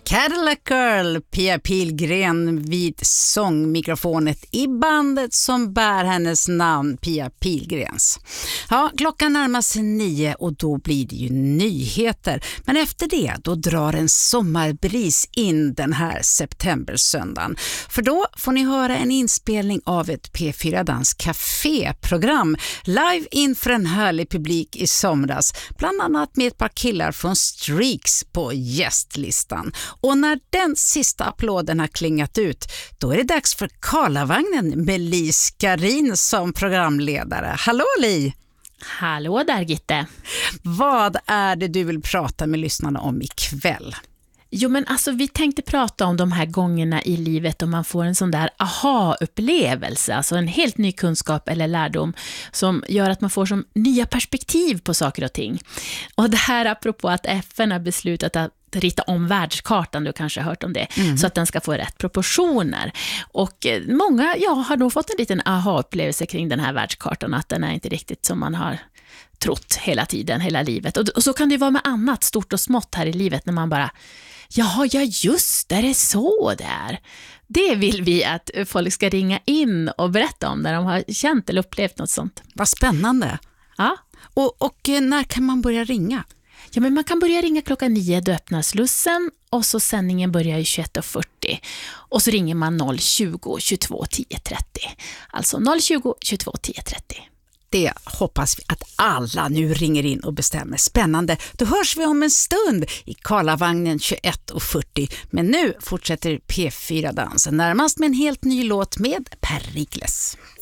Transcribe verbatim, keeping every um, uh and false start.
Cadillac Girl, Pia Pilgren vid sångmikrofonet i bandet som bär hennes namn, Pia Pilgrens. Ja, klockan närmar sig nio och då blir det ju nyheter. Men efter det, då drar en sommarbris in den här septembersöndagen. För då får ni höra en inspelning av ett P fyra Dans Café-program live inför en härlig publik i somras. Bland annat med ett par killar från Streaks på gästlistan. Och när den sista applåden har klingat ut, då är det dags för Karlavagnen med Li Skarin som programledare. Hallå Li! Hallå där Gitte! Vad är det du vill prata med lyssnarna om ikväll? Jo men alltså vi tänkte prata om de här gångerna i livet om man får en sån där aha-upplevelse, alltså en helt ny kunskap eller lärdom som gör att man får som nya perspektiv på saker och ting. Och det här apropå att F N har beslutat att rita om världskartan, du kanske har hört om det, mm. så att den ska få rätt proportioner. Och många ja, har nog fått en liten aha-upplevelse kring den här världskartan, att den är inte riktigt som man har trott hela tiden, hela livet. Och, och så kan det vara med annat stort och smått här i livet när man bara, jaha, ja just det, det är så där. Det vill vi att folk ska ringa in och berätta om när de har känt eller upplevt något sånt. Vad spännande. Ja. Och, och när kan man börja ringa? Ja, men man kan börja ringa klockan nio, då öppnar slussen och så sändningen börjar i tjugoett och fyrtio. Och så ringer man noll tjugo, tjugotvå, tio, trettio. Alltså noll tjugo, tjugotvå, tio, trettio. Det hoppas vi att alla nu ringer in och bestämmer. Spännande. Då hörs vi om en stund i Karlavagnen tjugoett och fyrtio. Men nu fortsätter P fyra Dansen närmast med en helt ny låt med Perikles.